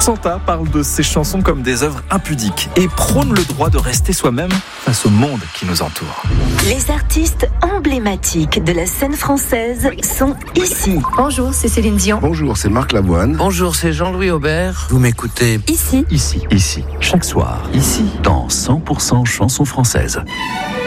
Santa parle de ses chansons comme des œuvres impudiques et prône le droit de rester soi-même face au monde qui nous entoure. Les artistes emblématiques de la scène française sont ici. Bonjour, c'est Céline Dion. Bonjour, c'est Marc Lavoine. Bonjour, c'est Jean-Louis Aubert. Vous m'écoutez Ici. Ici, chaque soir, ici, dans 100% chansons françaises.